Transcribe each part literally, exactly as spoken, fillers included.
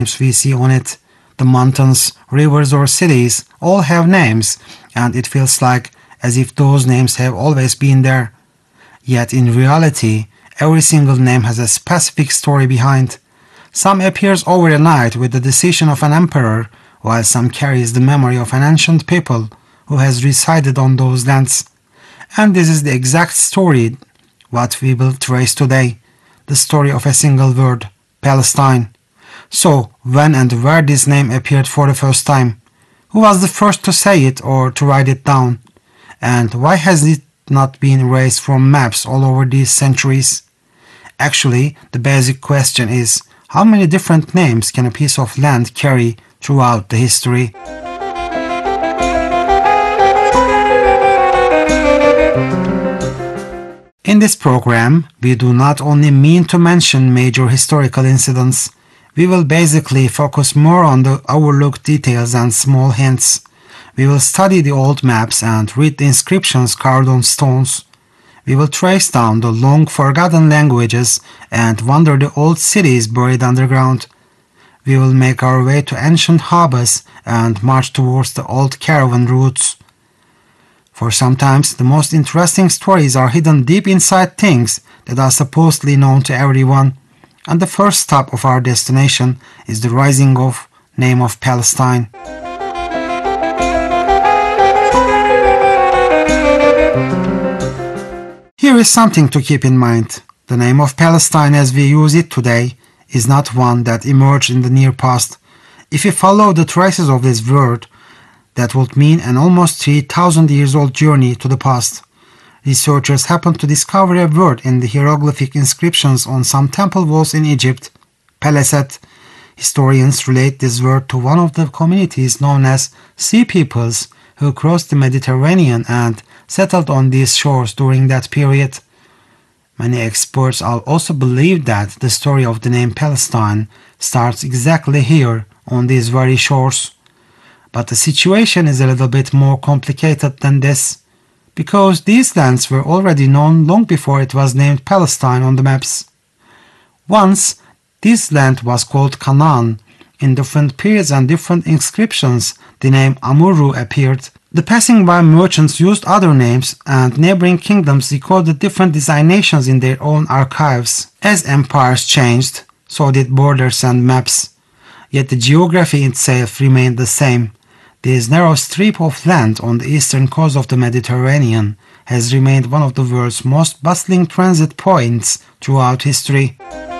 we see on it. The mountains, rivers or cities all have names, and it feels like as if those names have always been there. Yet in reality, every single name has a specific story behind. Some appears overnight with the decision of an emperor, while some carries the memory of an ancient people who has resided on those lands. And this is the exact story what we will trace today, the story of a single word, Palestine. So, when and where this name appeared for the first time? Who was the first to say it or to write it down? And why has it not been erased from maps all over these centuries? Actually, the basic question is, how many different names can a piece of land carry throughout the history? In this program, we do not only mean to mention major historical incidents, we will basically focus more on the overlooked details and small hints. We will study the old maps and read the inscriptions carved on stones. We will trace down the long forgotten languages and wander the old cities buried underground. We will make our way to ancient harbors and march towards the old caravan routes. For sometimes the most interesting stories are hidden deep inside things that are supposedly known to everyone. And the first stop of our destination is the rising of name of Palestine. Here is something to keep in mind. The name of Palestine as we use it today is not one that emerged in the near past. If we follow the traces of this word, that would mean an almost three thousand years old journey to the past. Researchers happened to discover a word in the hieroglyphic inscriptions on some temple walls in Egypt, Peleset. Historians relate this word to one of the communities known as Sea Peoples who crossed the Mediterranean and settled on these shores during that period. Many experts also believe that the story of the name Palestine starts exactly here on these very shores. But the situation is a little bit more complicated than this, because these lands were already known long before it was named Palestine on the maps. Once, this land was called Canaan. In different periods and different inscriptions, the name Amurru appeared. The passing by merchants used other names, and neighboring kingdoms recorded different designations in their own archives. As empires changed, so did borders and maps. Yet the geography itself remained the same. This narrow strip of land on the eastern coast of the Mediterranean has remained one of the world's most bustling transit points throughout history.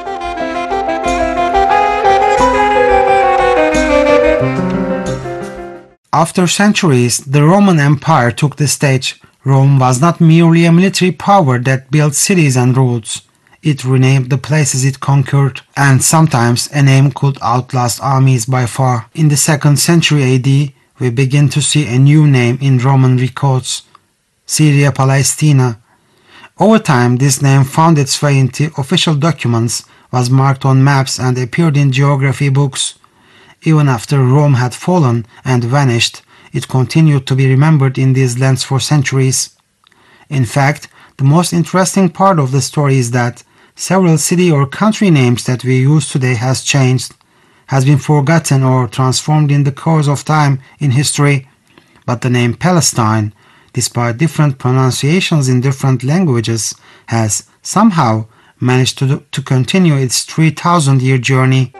After centuries, the Roman Empire took the stage. Rome was not merely a military power that built cities and roads. It renamed the places it conquered, and sometimes a name could outlast armies by far. In the second century A D, we begin to see a new name in Roman records, Syria Palestina. Over time, this name found its way into official documents, was marked on maps and appeared in geography books. Even after Rome had fallen and vanished, it continued to be remembered in these lands for centuries. In fact, the most interesting part of the story is that several city or country names that we use today has changed, has been forgotten or transformed in the course of time in history, but the name Palestine, despite different pronunciations in different languages, has somehow managed to, to continue its three thousand year journey.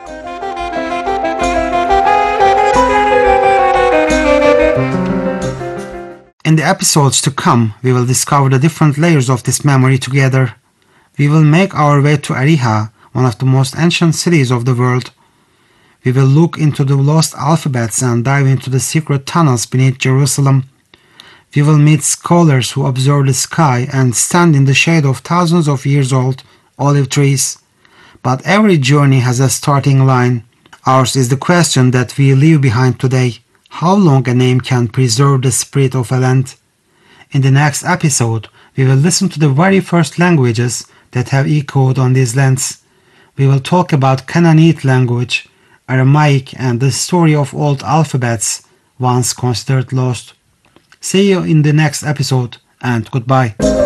In the episodes to come, we will discover the different layers of this memory together. We will make our way to Ariha, one of the most ancient cities of the world. We will look into the lost alphabets and dive into the secret tunnels beneath Jerusalem. We will meet scholars who observe the sky and stand in the shade of thousands of years old olive trees. But every journey has a starting line. Ours is the question that we leave behind today. How long a name can preserve the spirit of a land? In the next episode, we will listen to the very first languages that have echoed on these lands. We will talk about Canaanite language, Aramaic, and the story of old alphabets once considered lost. See you in the next episode, and goodbye.